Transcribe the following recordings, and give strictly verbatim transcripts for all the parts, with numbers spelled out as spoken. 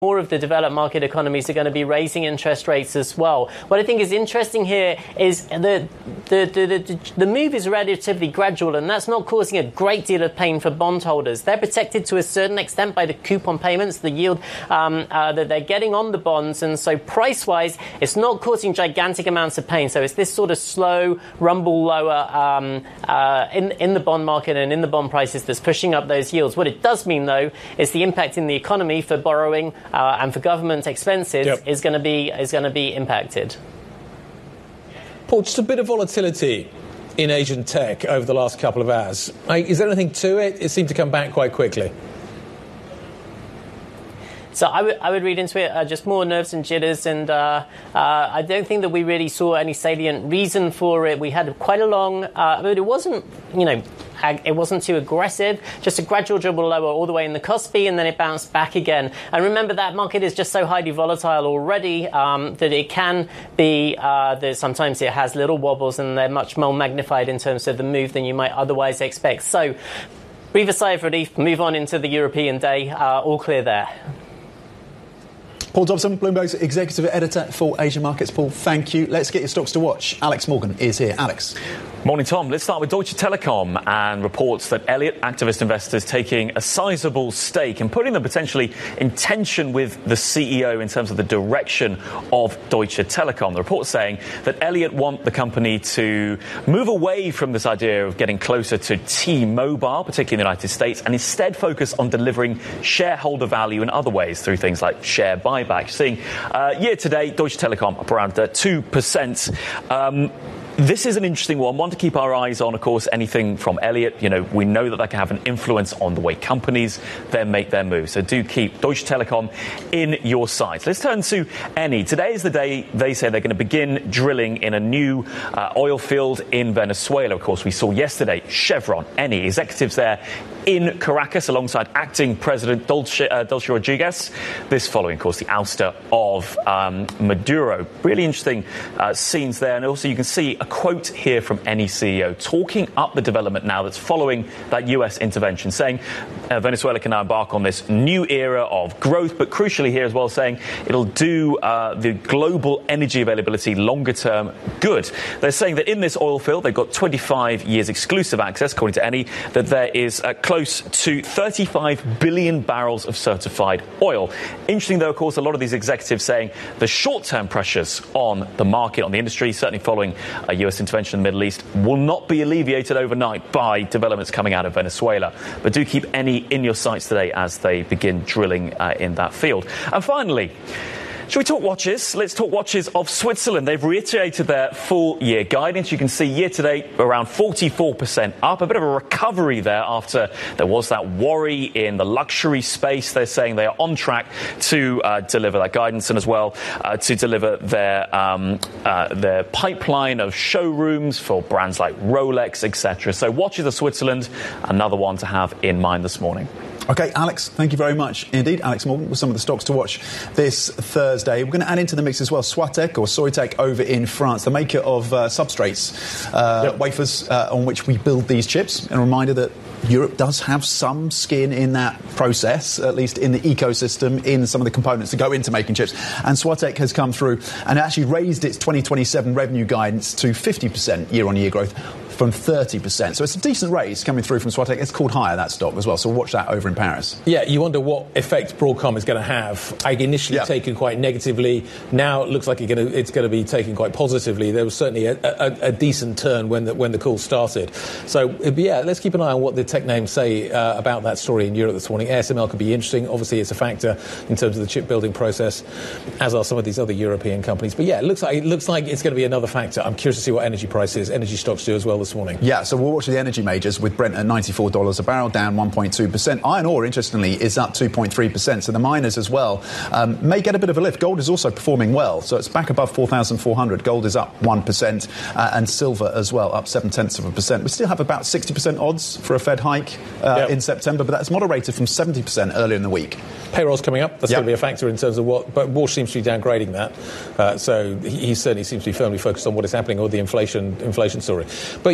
more of the developed market economies are going to be raising interest rates as well. What I think is interesting here is the the, the, the, the move is relatively gradual, and that's not causing a great deal of pain for bondholders. They're protected to a certain extent by the coupon payments, the yield um, uh, that they're getting on the bonds, and so price-wise, it's not causing gigantic amounts of pain. So it's this sort of slow rumble lower um, uh, in, in the bond market and in the bond prices that's pushing up those yields. What it does mean, though, is the impact in the economy for borrowing Uh, and for government expenses yep. is going to be is going to be impacted. Paul, just a bit of volatility in Asian tech over the last couple of hours. Is there anything to it? It seemed to come back quite quickly. So I would I would read into it uh, just more nerves and jitters, and uh, uh, I don't think that we really saw any salient reason for it. We had quite a long, uh, but it wasn't, you know, it wasn't too aggressive, just a gradual dribble lower all the way in the Kospi, and then it bounced back again. And remember, that market is just so highly volatile already um, that it can be uh, that sometimes it has little wobbles, and they're much more magnified in terms of the move than you might otherwise expect. So breathe a sigh of relief, move on into the European day, uh, all clear there. Paul Dobson, Bloomberg's executive editor for Asian markets. Paul, thank you. Let's get your stocks to watch. Alex Morgan is here. Alex. Morning, Tom. Let's start with Deutsche Telekom and reports that Elliott activist investors taking a sizable stake and putting them potentially in tension with the C E O in terms of the direction of Deutsche Telekom. The report's saying that Elliott want the company to move away from this idea of getting closer to T-Mobile, particularly in the United States, and instead focus on delivering shareholder value in other ways through things like share buybacks. Seeing uh, year to date, Deutsche Telekom up around uh, two percent. Um, This is an interesting one, one to keep our eyes on, of course, anything from Elliott. You know, we know that that can have an influence on the way companies then make their moves. So do keep Deutsche Telekom in your sights. Let's turn to Eni. Today is the day they say they're going to begin drilling in a new uh, oil field in Venezuela. Of course, we saw yesterday Chevron, Eni, executives there in Caracas alongside acting President Dulce, uh, Dulce Rodriguez. This following, of course, the ouster of um, Maduro. Really interesting uh, scenes there. And also you can see a quote here from Eni C E O talking up the development now that's following that U S intervention, saying uh, Venezuela can now embark on this new era of growth, but crucially here as well saying it'll do uh, the global energy availability longer term good. They're saying that in this oil field they've got twenty-five years exclusive access, according to Eni, that there is uh, close to thirty-five billion barrels of certified oil. Interesting, though, of course, a lot of these executives saying the short-term pressures on the market, on the industry, certainly following a U S intervention in the Middle East, will not be alleviated overnight by developments coming out of Venezuela. But do keep Eni in your sights today as they begin drilling uh, in that field. And finally, shall we talk watches? Let's talk watches of Switzerland. They've reiterated their full-year guidance. You can see year-to-date around forty-four percent up. A bit of a recovery there after there was that worry in the luxury space. They're saying they are on track to uh, deliver that guidance and as well uh, to deliver their um, uh, their pipeline of showrooms for brands like Rolex, et cetera. So watches of Switzerland, another one to have in mind this morning. OK, Alex, thank you very much indeed. Alex Morgan with some of the stocks to watch this Thursday. We're going to add into the mix as well Soitec or Soitec over in France, the maker of uh, substrates, uh, yep. wafers uh, on which we build these chips. And a reminder that Europe does have some skin in that process, at least in the ecosystem, in some of the components that go into making chips. And Soitec has come through and actually raised its twenty twenty-seven revenue guidance to fifty percent year-on-year growth from thirty percent. So it's a decent raise coming through from Soitec. It's called higher, that stock, as well. So watch that over in Paris. Yeah, you wonder what effect Broadcom is going to have. I initially yeah. taken quite negatively. Now it looks like it's going to, it's going to be taken quite positively. There was certainly a, a, a decent turn when the, when the call started. So, yeah, let's keep an eye on what the tech names say uh, about that story in Europe this morning. A S M L could be interesting. Obviously, it's a factor in terms of the chip building process, as are some of these other European companies. But, yeah, it looks like, it looks like it's going to be another factor. I'm curious to see what energy prices, energy stocks do as well this morning. Yeah, so we'll watch the energy majors with Brent at ninety-four dollars a barrel, down one point two percent. Iron ore, interestingly, is up two point three percent. So the miners as well um, may get a bit of a lift. Gold is also performing well. So it's back above four thousand four hundred. Gold is up one percent uh, and silver as well, up seven tenths of a percent. We still have about sixty percent odds for a Fed hike uh, yep. in September, but that's moderated from seventy percent earlier in the week. Payroll's coming up. That's yep. going to be a factor in terms of what... But Walsh seems to be downgrading that. Uh, so he, he certainly seems to be firmly focused on what is happening or the inflation inflation story. But, yeah,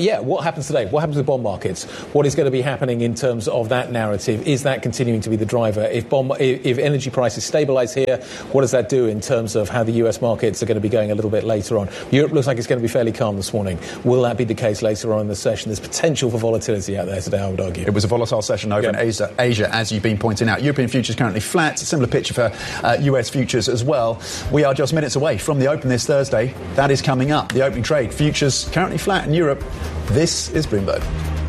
yeah, what happens today? What happens with bond markets? What is going to be happening in terms of that narrative? Is that continuing to be the driver? If bond, if, if energy prices stabilise here, what does that do in terms of how the U S markets are going to be going a little bit later on? Europe looks like it's going to be fairly calm this morning. Will that be the case later on in the session? There's potential for volatility out there today, I would argue. It was a volatile session over yeah. in Asia, Asia, as you've been pointing out. European futures currently flat. Similar picture for uh, U S futures as well. We are just minutes away from the open this Thursday. That is coming up. The opening trade. Futures currently flat in Europe. This is Bloomberg.